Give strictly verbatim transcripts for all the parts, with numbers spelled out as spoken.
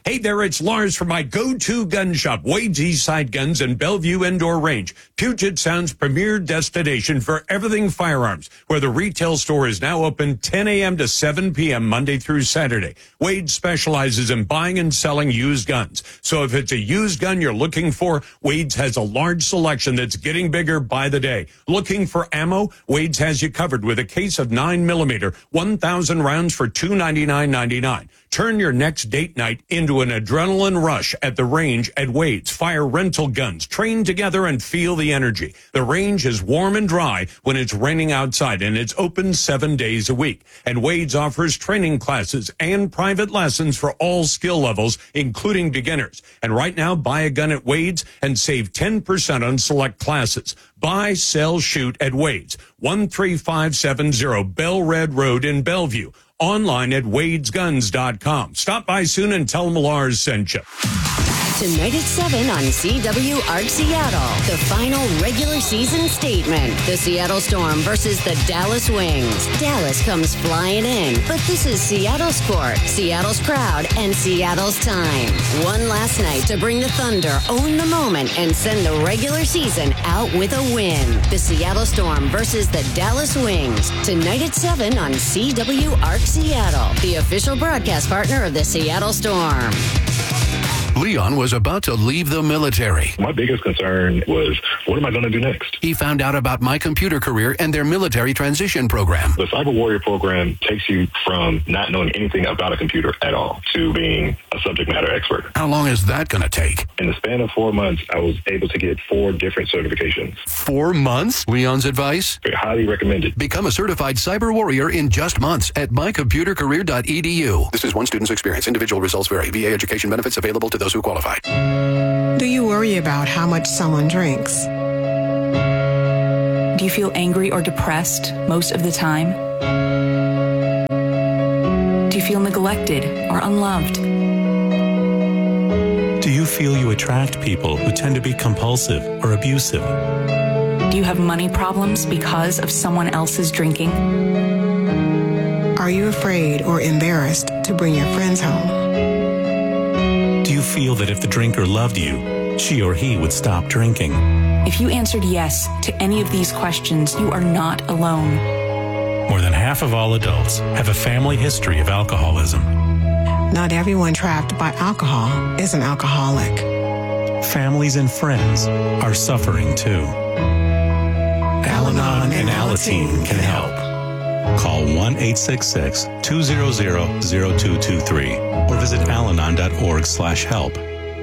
Hey there, it's Lars from my go-to gun shop, Wade's Eastside Guns in Bellevue Indoor Range, Puget Sound's premier destination for everything firearms, where the retail store is now open ten a.m. to seven p.m. Monday through Saturday. Wade specializes in buying and selling used guns. So if it's a used gun you're looking for, Wade's has a large selection that's getting bigger by the day. Looking for ammo? Wade's has you covered with a case of nine millimeter, one thousand rounds for two hundred ninety-nine ninety-nine. Turn your next date night into an adrenaline rush at the range at Wade's. Fire rental guns. Train together and feel the energy. The range is warm and dry when it's raining outside, and it's open seven days a week. And Wade's offers training classes and private lessons for all skill levels, including beginners. And right now, buy a gun at Wade's and save ten percent on select classes. Buy, sell, shoot at Wade's. one three five seven zero Bell Red Road in Bellevue. Online at wades guns dot com. Stop by soon and tell them Lars sent you. Tonight at seven on C W Arc Seattle, the final regular season statement. The Seattle Storm versus the Dallas Wings. Dallas comes flying in, but this is Seattle's court, Seattle's crowd, and Seattle's time. One last night to bring the Thunder, own the moment, and send the regular season out with a win. The Seattle Storm versus the Dallas Wings. Tonight at seven on C W Arc Seattle, the official broadcast partner of the Seattle Storm. Leon was about to leave the military. My biggest concern was, what am I going to do next? He found out about My Computer Career and their military transition program. The Cyber Warrior program takes you from not knowing anything about a computer at all to being a subject matter expert. How long is that going to take? In the span of four months, I was able to get four different certifications. Four months? Leon's advice? Very highly recommended. Become a certified cyber warrior in just months at my computer career dot e d u. This is one student's experience. Individual results vary. V A education benefits available to those who qualify. Do you worry about how much someone drinks? Do you feel angry or depressed most of the time? Do you feel neglected or unloved? Do you feel you attract people who tend to be compulsive or abusive? Do you have money problems because of someone else's drinking? Are you afraid or embarrassed to bring your friends home? Do you feel that if the drinker loved you, she or he would stop drinking? If you answered yes to any of these questions, you are not alone. More than half of all adults have a family history of alcoholism. Not everyone trapped by alcohol is an alcoholic. Families and friends are suffering too. Al-Anon and Alateen can help. Call one eight six six, two zero zero, zero two two three or visit alanon dot org slash help.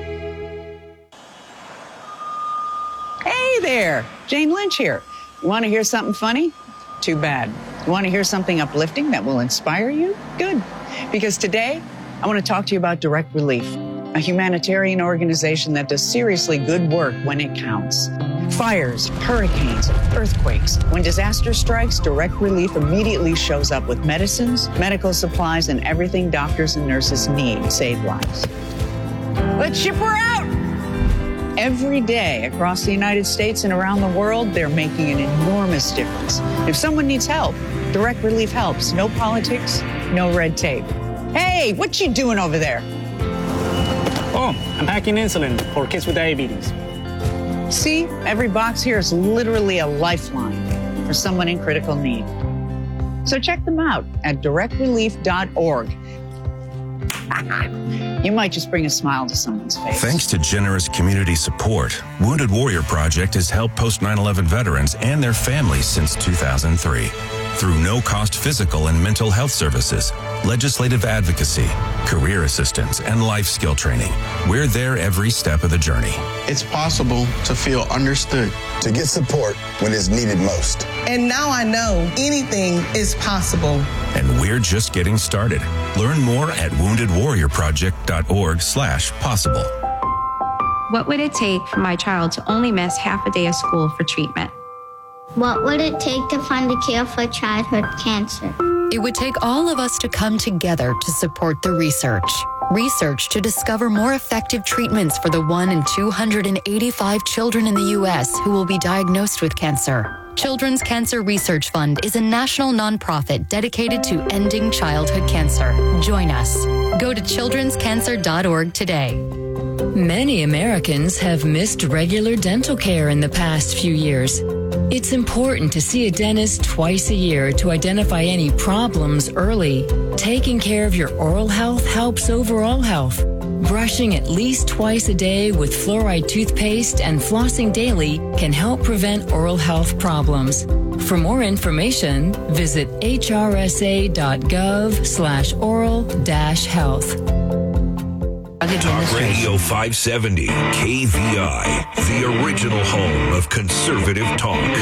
Hey there, Jane Lynch here. You want to hear something funny? Too bad. You want to hear something uplifting that will inspire you? Good. Because today, I want to talk to you about Direct Relief, a humanitarian organization that does seriously good work when it counts. Fires, hurricanes, earthquakes. When disaster strikes, Direct Relief immediately shows up with medicines, medical supplies, and everything doctors and nurses need to save lives. Let's ship her out! Every day across the United States and around the world, they're making an enormous difference. If someone needs help, Direct Relief helps. No politics, no red tape. Hey, what you doing over there? Oh, I'm packing insulin for kids with diabetes. See, every box here is literally a lifeline for someone in critical need. So check them out at direct relief dot org. You might just bring a smile to someone's face. Thanks to generous community support, Wounded Warrior Project has helped post nine eleven veterans and their families since two thousand three. Through no-cost physical and mental health services, legislative advocacy, career assistance, and life skill training, we're there every step of the journey. It's possible to feel understood, to get support when it's needed most. And now I know anything is possible. And we're just getting started. Learn more at wounded warrior project dot org slash possible. What would it take for my child to only miss half a day of school for treatment? What would it take to find a cure for childhood cancer? It would take all of us to come together to support the research. Research to discover more effective treatments for the one in two hundred eighty-five children in the U S who will be diagnosed with cancer. Children's Cancer Research Fund is a national nonprofit dedicated to ending childhood cancer. Join us. Go to children's cancer dot org today. Many Americans have missed regular dental care in the past few years. It's important to see a dentist twice a year to identify any problems early. Taking care of your oral health helps overall health. Brushing at least twice a day with fluoride toothpaste and flossing daily can help prevent oral health problems. For more information, visit h r s a dot gov slash oral dash health. Talk Radio five seventy, K V I, the original home of conservative talk.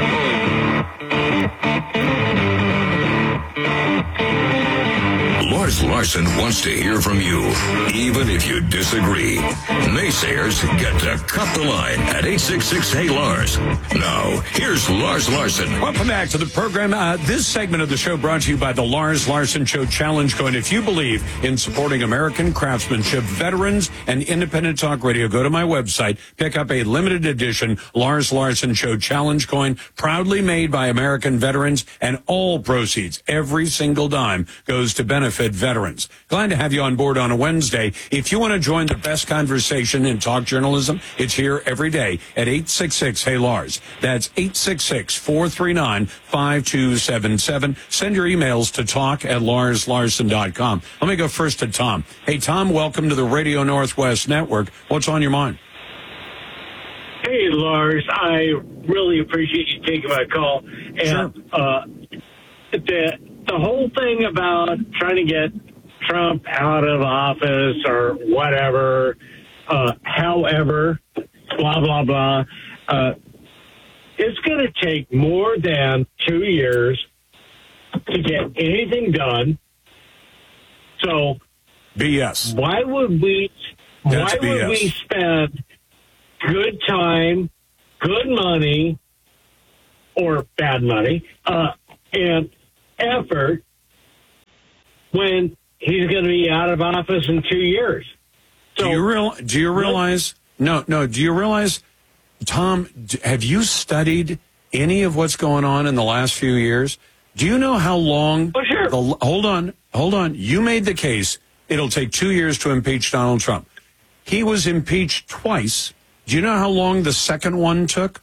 Lars Larson wants to hear from you, even if you disagree. Naysayers get to cut the line at eight six six, hey Lars. Now, here's Lars Larson. Welcome back to the program. Uh, this segment of the show brought to you by the Lars Larson Show Challenge Coin. If you believe in supporting American craftsmanship, veterans, and independent talk radio, go to my website, pick up a limited edition Lars Larson Show Challenge Coin, proudly made by American veterans, and all proceeds, every single dime, goes to benefit veterans. Glad to have you on board on a Wednesday. If you want to join the best conversation in talk journalism, it's here every day at eight six six, hey Lars. That's eight six six, four three nine, five two seven seven. Send your emails to talk at lars larson dot com. Let me go first to Tom. Hey, Tom, welcome to the Radio Northwest Network. What's on your mind? Hey, Lars. I really appreciate you taking my call. And sure. uh, the the whole thing about trying to get Trump out of office or whatever, uh, however, blah, blah, blah, uh, it's going to take more than two years to get anything done. So B S. Why would we, That's why B S. would we spend good time, good money, or bad money, uh, and effort when he's going to be out of office in two years? So, do you real? Do you realize? No, no. Do you realize, Tom? d- Have you studied any of what's going on in the last few years? Do you know how long? Oh, sure. The, hold on, hold on. You made the case. It'll take two years to impeach Donald Trump. He was impeached twice. Do you know how long the second one took?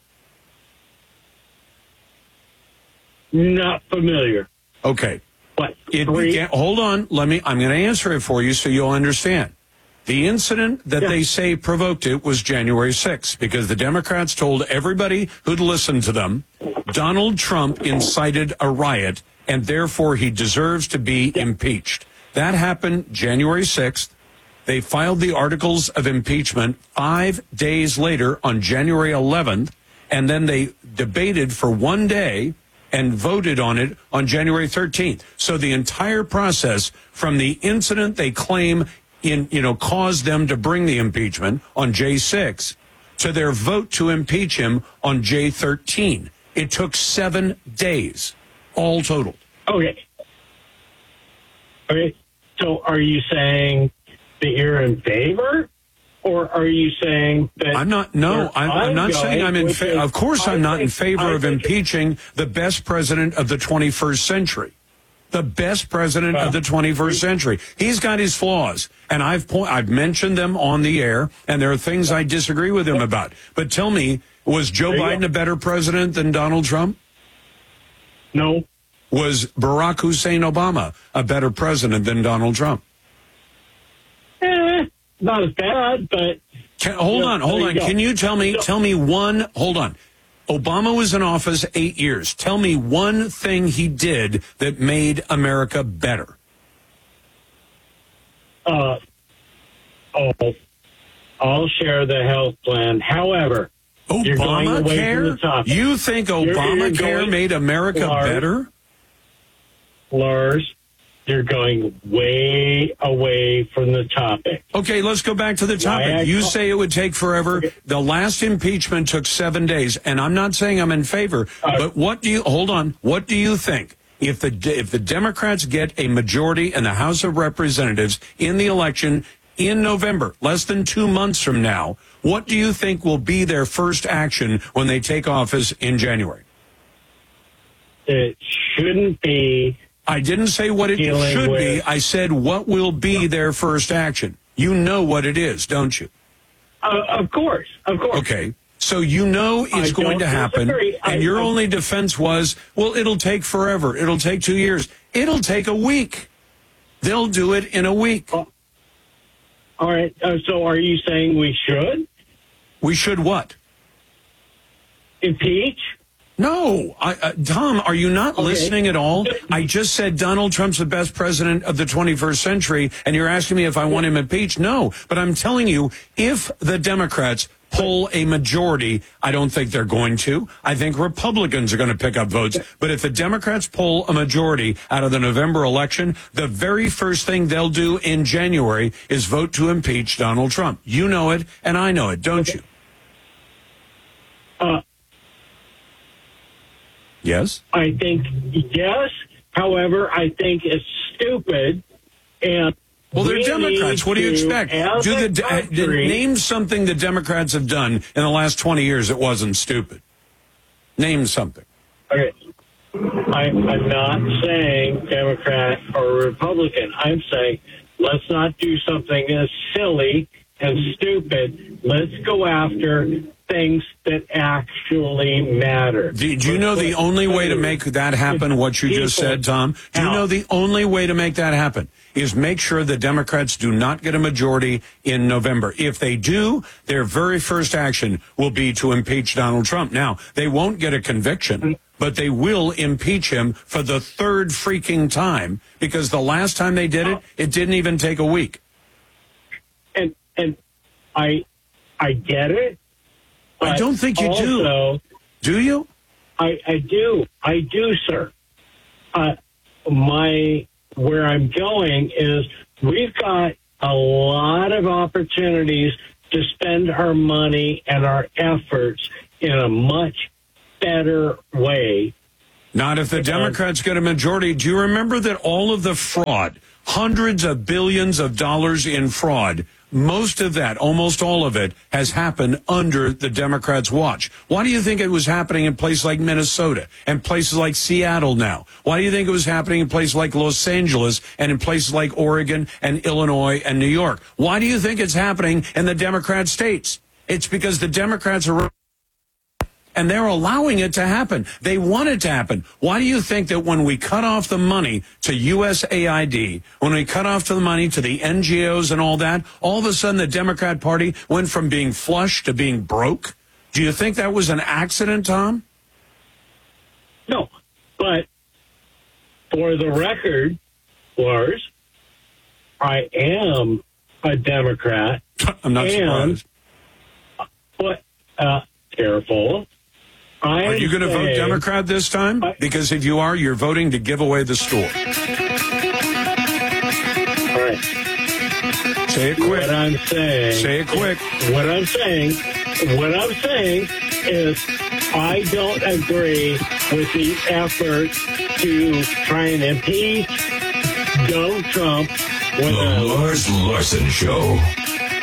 Not familiar. Okay. What? It Three? began, hold on. Let me. I'm going to answer it for you so you'll understand. The incident that Yeah. they say provoked it was January sixth because the Democrats told everybody who'd listened to them Donald Trump incited a riot and therefore he deserves to be impeached. That happened January sixth. They filed the articles of impeachment five days later on January eleventh, and then they debated for one day and voted on it on January thirteenth. So the entire process from the incident they claim in, you know, caused them to bring the impeachment on J six to their vote to impeach him on J thirteen. It took seven days, all totaled. Okay. Okay. So are you saying that you're in favor? Or are you saying that... I'm not, no, I'm, I'm not saying I'm in favor. Of course I'm not in favor of impeaching the best president of the twenty-first century. The best president of the twenty-first century. He's got his flaws, and I've po- I've mentioned them on the air, and there are things I disagree with him about. But tell me, was Joe Biden a better president than Donald Trump? No. Was Barack Hussein Obama a better president than Donald Trump? Eh, not as bad, but... Can, hold Yeah, on, hold there on. you go. Can you tell me, tell me one, hold on. Obama was in office eight years. Tell me one thing he did that made America better. Uh, oh, I'll share the health plan. However, you're going away from the Obamacare? topic. You think You're- you're Obamacare going- made America Lars, better? Lars, you're going way away from the topic. Okay, let's go back to the Why I topic. You call- say it would take forever. The last impeachment took seven days, and I'm not saying I'm in favor, Uh, but what do you, hold on, what do you think? If the, if the Democrats get a majority in the House of Representatives in the election in November, less than two months from now, what do you think will be their first action when they take office in January? it shouldn't be. I didn't say what it should with, be. I said what will be their first action. You know what it is, don't you? Uh, of course, of course. Okay. So you know it's I going to happen, disagree. and I, your I, only defense was, well, it'll take forever. It'll take two years. It'll take a week. They'll do it in a week. Uh, all right. Uh, so are you saying we should? We should what? Impeach? No. I, uh, Tom, are you not okay. listening at all? I just said Donald Trump's the best president of the twenty-first century, and you're asking me if I want him impeached? No. But I'm telling you, if the Democrats pull a majority, I don't think they're going to. I think Republicans are going to pick up votes. But if the Democrats pull a majority out of the November election, the very first thing they'll do in January is vote to impeach Donald Trump. You know it, and I know it, don't you? Uh, yes? I think yes. However, I think it's stupid. And well, they're we Democrats. What do you expect? Do the country, name something the Democrats have done in the last twenty years that wasn't stupid. Name something. Okay. I, I'm not saying Democrat or Republican. I'm saying let's not do something as silly and stupid. Let's go after things that actually matter. Do, do you know the only way to make that happen, what you just said, Tom? Do you know the only way to make that happen is make sure the Democrats do not get a majority in November. If they do, their very first action will be to impeach Donald Trump. Now, they won't get a conviction, but they will impeach him for the third freaking time, because the last time they did it, it didn't even take a week. And and I I get it. I don't think you also, do. Do you? I, I do. I do, sir. Uh, my where I'm going is we've got a lot of opportunities to spend our money and our efforts in a much better way. Not if the Democrats get a majority. Do you remember that all of the fraud, hundreds of billions of dollars in fraud, most of that, almost all of it, has happened under the Democrats' watch? Why do you think it was happening in places like Minnesota and places like Seattle now? Why do you think it was happening in places like Los Angeles and in places like Oregon and Illinois and New York? Why do you think it's happening in the Democrat states? It's because the Democrats are... and they're allowing it to happen. They want it to happen. Why do you think that when we cut off the money to U S A I D, when we cut off the money to the N G Os and all that, all of a sudden the Democrat Party went from being flush to being broke? Do you think that was an accident, Tom? No, but for the record, Lars, I am a Democrat. I'm not and, surprised. But, uh, careful. I are you going to vote Democrat this time? I, because if you are, you're voting to give away the store. All right. Say it quick. What I'm saying. Say it quick. What I'm saying. What I'm saying is, I don't agree with the effort to try and impeach Donald Trump. The Lars Larson Show.